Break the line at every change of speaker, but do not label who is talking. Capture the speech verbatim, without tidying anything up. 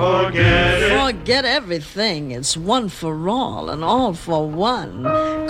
Forget it.
Forget everything. It's one for all and all for one.